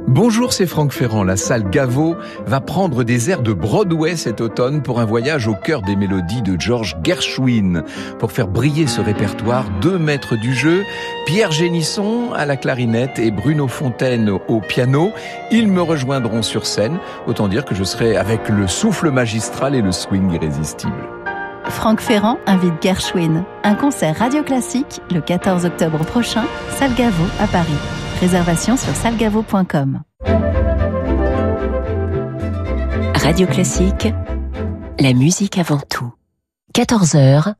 Bonjour, c'est Franck Ferrand. La salle Gaveau va prendre des airs de Broadway cet automne pour un voyage au cœur des mélodies de George Gershwin. Pour faire briller ce répertoire, 2 maîtres du jeu, Pierre Génisson à la clarinette et Bruno Fontaine au piano. Ils me rejoindront sur scène. Autant dire que je serai avec le souffle magistral et le swing irrésistible. Franck Ferrand invite Gershwin. Un concert radio classique le 14 octobre prochain, salle Gaveau à Paris. Réservation sur salgavo.com. Radio Classique, la musique avant tout. 14h.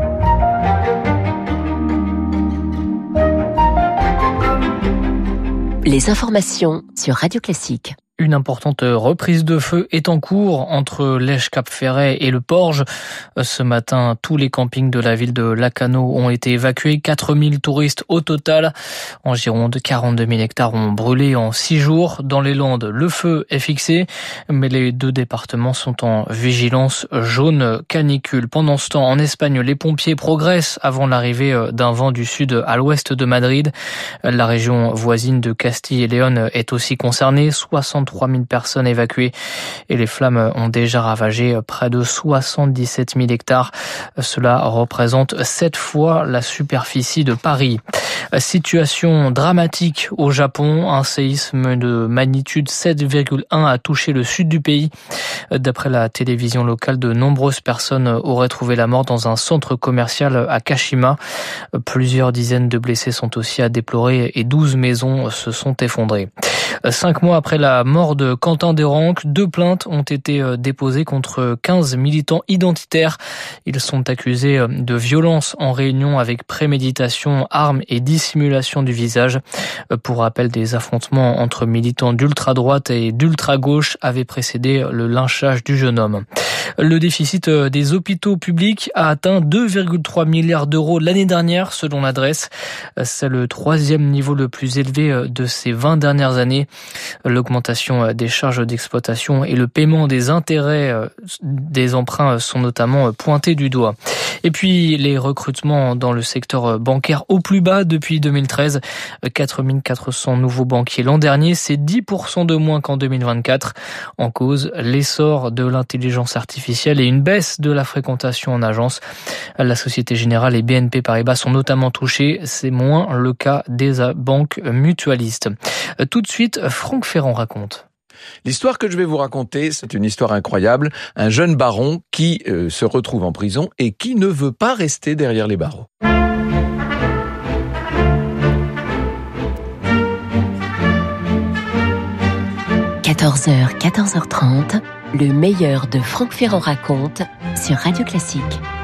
Les informations sur Radio Classique. Une importante reprise de feu est en cours entre Lège-Cap-Ferret et le Porge. Ce matin, tous les campings de la ville de Lacanau ont été évacués. 4000 touristes au total. En Gironde, 42 000 hectares ont brûlé en 6 jours. Dans les Landes, le feu est fixé, mais les 2 départements sont en vigilance jaune canicule. Pendant ce temps, en Espagne, les pompiers progressent avant l'arrivée d'un vent du sud à l'ouest de Madrid. La région voisine de Castille et Léon est aussi concernée. 63 000 personnes évacuées et les flammes ont déjà ravagé près de 77 000 hectares. Cela représente 7 fois la superficie de Paris. Situation dramatique au Japon. Un séisme de magnitude 7,1 a touché le sud du pays. D'après la télévision locale, de nombreuses personnes auraient trouvé la mort dans un centre commercial à Kashima. Plusieurs dizaines de blessés sont aussi à déplorer et 12 maisons se sont effondrées. 5 mois après la mort de Quentin Derenque, 2 plaintes ont été déposées contre 15 militants identitaires. Ils sont accusés de violence en réunion avec préméditation, armes et dissimulation du visage. Pour rappel, des affrontements entre militants d'ultra-droite et d'ultra-gauche avaient précédé le lynchage du jeune homme. Le déficit des hôpitaux publics a atteint 2,3 milliards d'euros l'année dernière, selon l'adresse. C'est le 3e niveau le plus élevé de ces 20 dernières années. L'augmentation des charges d'exploitation et le paiement des intérêts des emprunts sont notamment pointés du doigt. Et puis, les recrutements dans le secteur bancaire au plus bas depuis 2013. 4400 nouveaux banquiers l'an dernier, c'est 10% de moins qu'en 2024. En cause, l'essor de l'intelligence artificielle et une baisse de la fréquentation en agence. La Société Générale et BNP Paribas sont notamment touchés. C'est moins le cas des banques mutualistes. Tout de suite, Franck Ferrand raconte. L'histoire que je vais vous raconter, c'est une histoire incroyable. Un jeune baron qui se retrouve en prison et qui ne veut pas rester derrière les barreaux. – 14h, 14h30, le meilleur de Franck Ferrand raconte sur Radio Classique.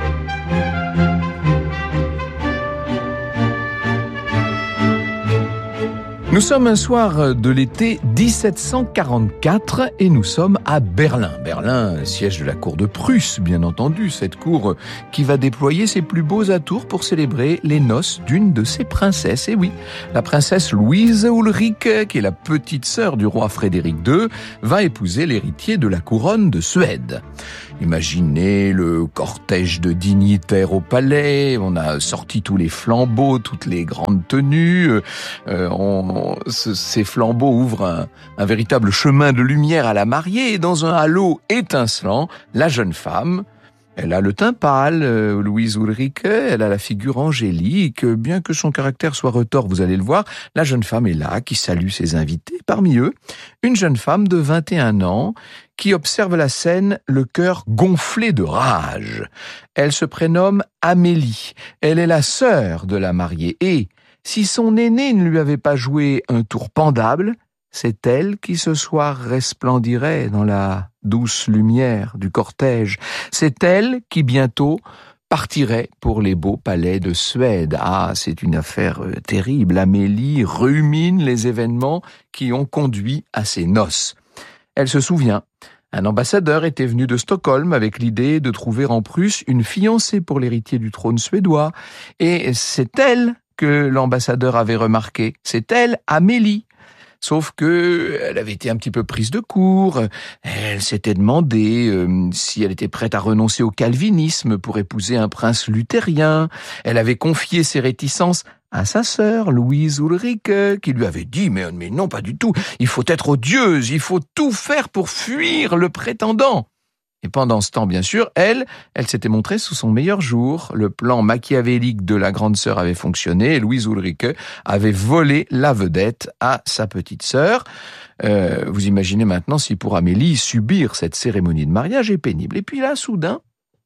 Nous sommes un soir de l'été 1744 et nous sommes à Berlin. Berlin, siège de la cour de Prusse, bien entendu, cette cour qui va déployer ses plus beaux atours pour célébrer les noces d'une de ses princesses. Et oui, la princesse Louise Ulrike, qui est la petite sœur du roi Frédéric II, va épouser l'héritier de la couronne de Suède. Imaginez le cortège de dignitaires au palais, on a sorti tous les flambeaux, toutes les grandes tenues, ces flambeaux ouvrent un véritable chemin de lumière à la mariée et dans un halo étincelant, la jeune femme, elle a le teint pâle, Louise Ulrike, elle a la figure angélique, bien que son caractère soit retors, vous allez le voir, la jeune femme est là, qui salue ses invités. Parmi eux, une jeune femme de 21 ans qui observe la scène, le cœur gonflé de rage. Elle se prénomme Amélie, elle est la sœur de la mariée et, si son aîné ne lui avait pas joué un tour pendable, c'est elle qui ce soir resplendirait dans la douce lumière du cortège. C'est elle qui bientôt partirait pour les beaux palais de Suède. Ah, c'est une affaire terrible. Amélie rumine les événements qui ont conduit à ses noces. Elle se souvient. Un ambassadeur était venu de Stockholm avec l'idée de trouver en Prusse une fiancée pour l'héritier du trône suédois. Et c'est elle que l'ambassadeur avait remarqué. C'est elle, Amélie. Sauf que elle avait été un petit peu prise de court. Elle s'était demandé si elle était prête à renoncer au calvinisme pour épouser un prince luthérien. Elle avait confié ses réticences à sa sœur, Louise Ulrike, qui lui avait dit « Mais non, pas du tout, il faut être odieuse, il faut tout faire pour fuir le prétendant ». Et pendant ce temps, bien sûr, elle s'était montrée sous son meilleur jour. Le plan machiavélique de la grande sœur avait fonctionné et Louise Ulrike avait volé la vedette à sa petite sœur. Vous imaginez maintenant si pour Amélie, subir cette cérémonie de mariage est pénible. Et puis là, soudain,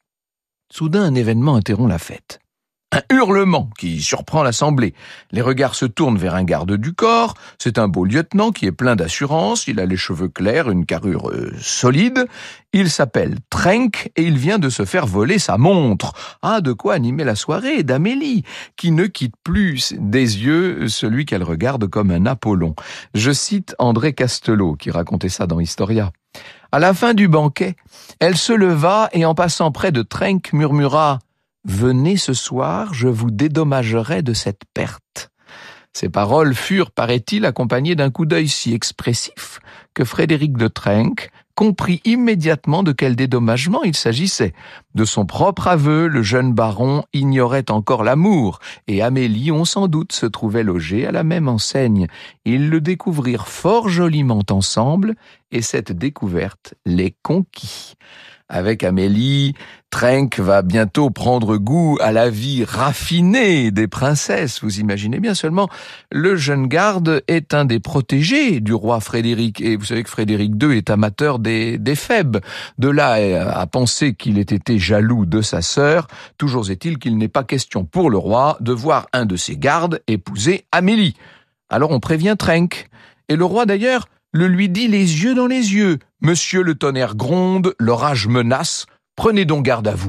un événement interrompt la fête. Un hurlement qui surprend l'assemblée. Les regards se tournent vers un garde du corps. C'est un beau lieutenant qui est plein d'assurance. Il a les cheveux clairs, une carrure solide. Il s'appelle Trenck et il vient de se faire voler sa montre. Ah, de quoi animer la soirée d'Amélie, qui ne quitte plus des yeux celui qu'elle regarde comme un Apollon. Je cite André Castelot qui racontait ça dans Historia. À la fin du banquet, elle se leva et en passant près de Trenck murmura « Venez ce soir, je vous dédommagerai de cette perte. » Ces paroles furent, paraît-il, accompagnées d'un coup d'œil si expressif que Frédéric de Trenck comprit immédiatement de quel dédommagement il s'agissait. De son propre aveu, le jeune baron ignorait encore l'amour, et Amélie, on s'en doute, se trouvait logée à la même enseigne. Ils le découvrirent fort joliment ensemble, et cette découverte les conquit. Avec Amélie, Trenck va bientôt prendre goût à la vie raffinée des princesses. Vous imaginez bien seulement, le jeune garde est un des protégés du roi Frédéric. Et vous savez que Frédéric II est amateur des Phèbes. De là à penser qu'il ait été jaloux de sa sœur, toujours est-il qu'il n'est pas question pour le roi de voir un de ses gardes épouser Amélie. Alors on prévient Trenck. Et le roi d'ailleurs le lui dit les yeux dans les yeux. « Monsieur le tonnerre gronde, l'orage menace, prenez donc garde à vous. »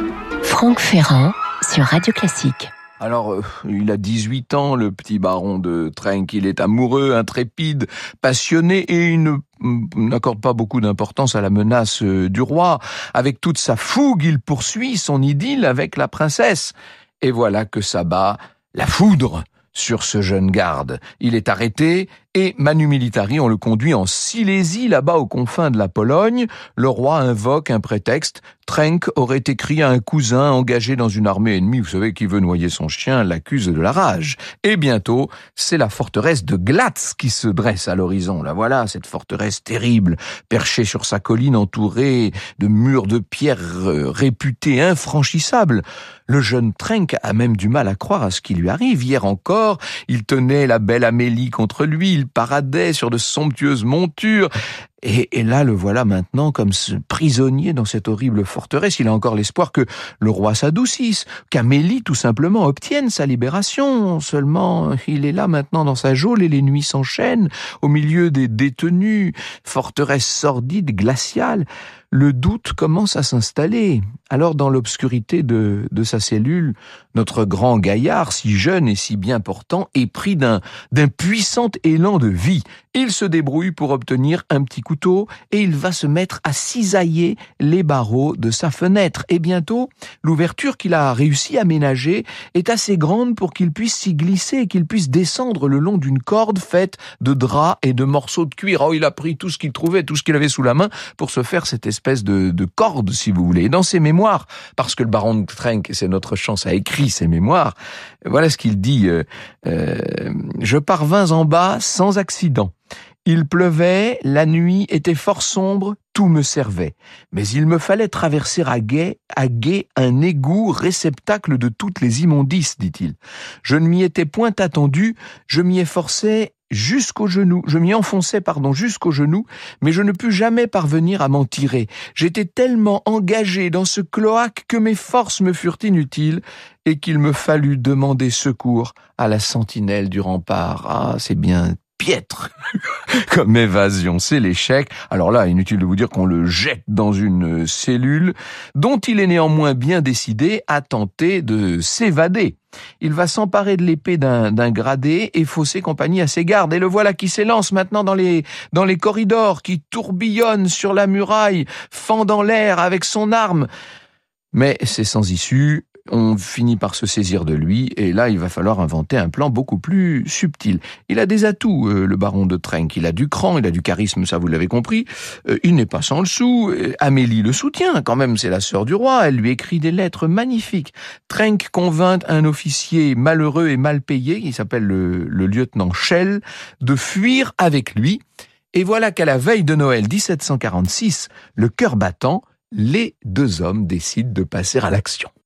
Franck Ferrand sur Radio Classique. Alors, il a 18 ans, le petit baron de Trenck. Il est amoureux, intrépide, passionné et il n'accorde pas beaucoup d'importance à la menace du roi. Avec toute sa fougue, il poursuit son idylle avec la princesse. Et voilà que s'abat la foudre sur ce jeune garde. Il est arrêté et Manu Militari, on le conduit en Silésie, là-bas aux confins de la Pologne. Le roi invoque un prétexte. Trenck aurait écrit à un cousin engagé dans une armée ennemie, vous savez, qui veut noyer son chien, l'accuse de la rage. Et bientôt, c'est la forteresse de Glatz qui se dresse à l'horizon. Là voilà, cette forteresse terrible, perchée sur sa colline entourée de murs de pierre réputés infranchissables. Le jeune Trenck a même du mal à croire à ce qui lui arrive. Hier encore, il tenait la belle Amélie contre lui, il paradait sur de somptueuses montures. Et là, le voilà maintenant comme ce prisonnier dans cette horrible forteresse. Il a encore l'espoir que le roi s'adoucisse, qu'Amélie, tout simplement, obtienne sa libération. Seulement, il est là maintenant dans sa geôle et les nuits s'enchaînent au milieu des détenus. Forteresse sordide, glaciale. Le doute commence à s'installer. Alors, dans l'obscurité de sa cellule, notre grand gaillard, si jeune et si bien portant, est pris d'un puissant élan de vie. Il se débrouille pour obtenir un petit couteau et il va se mettre à cisailler les barreaux de sa fenêtre. Et bientôt, l'ouverture qu'il a réussi à ménager est assez grande pour qu'il puisse s'y glisser et qu'il puisse descendre le long d'une corde faite de draps et de morceaux de cuir. Oh, il a pris tout ce qu'il trouvait, tout ce qu'il avait sous la main pour se faire cette espèce de corde, si vous voulez. Et dans ses mémoires, parce que le baron de Trenck, c'est notre chance, a écrit ses mémoires, voilà ce qu'il dit. Je parvins en bas sans accident. Il pleuvait, la nuit était fort sombre, tout me servait. Mais il me fallait traverser à gué un égout réceptacle de toutes les immondices, dit-il. Je ne m'y étais point attendu, je m'y enfonçais jusqu'au genou, mais je ne pus jamais parvenir à m'en tirer. J'étais tellement engagé dans ce cloaque que mes forces me furent inutiles et qu'il me fallut demander secours à la sentinelle du rempart. Ah, c'est bien piètre comme évasion, c'est l'échec. Alors là, inutile de vous dire qu'on le jette dans une cellule dont il est néanmoins bien décidé à tenter de s'évader. Il va s'emparer de l'épée d'un gradé et fausser compagnie à ses gardes. Et le voilà qui s'élance maintenant dans les corridors, qui tourbillonne sur la muraille, fendant l'air avec son arme. Mais c'est sans issue, on finit par se saisir de lui, et là, il va falloir inventer un plan beaucoup plus subtil. Il a des atouts, le baron de Trenck. Il a du cran, il a du charisme, ça vous l'avez compris. Il n'est pas sans le sou. Amélie le soutient, quand même, c'est la sœur du roi. Elle lui écrit des lettres magnifiques. Trenck convainc un officier malheureux et mal payé, qui s'appelle le lieutenant Schell, de fuir avec lui. Et voilà qu'à la veille de Noël 1746, le cœur battant, les deux hommes décident de passer à l'action.